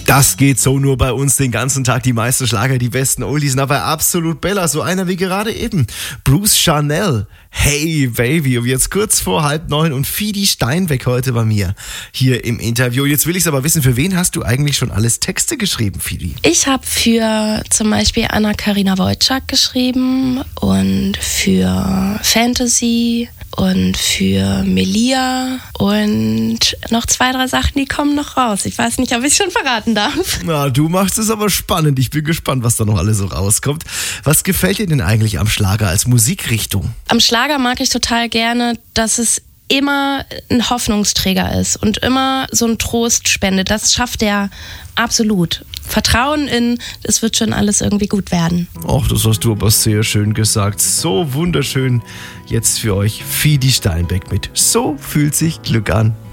Das geht so nur bei uns den ganzen Tag. Die meisten Schlager, die besten Oldies, aber absolut Bella. So einer wie gerade eben. Bruce Charnel. Hey Baby. Und jetzt kurz vor 8:30 und Fidi Steinbeck heute bei mir hier im Interview. Jetzt will ich aber wissen, für wen hast du eigentlich schon alles Texte geschrieben, Fidi? Ich habe für zum Beispiel Anna-Karina Wojcik geschrieben und für Fantasy und für Melia und noch 2, 3 Sachen, die kommen noch raus. Ich weiß nicht, ob ich schon verraten darf. Na, du machst es aber spannend. Ich bin gespannt, was da noch alles so rauskommt. Was gefällt dir denn eigentlich am Schlager als Musikrichtung? Am Schlager mag ich total gerne, dass es immer ein Hoffnungsträger ist und immer so ein Trost spendet. Das schafft er absolut. Vertrauen in, es wird schon alles irgendwie gut werden. Ach, das hast du aber sehr schön gesagt. So wunderschön. Jetzt für euch Fidi Steinbeck mit So fühlt sich Glück an.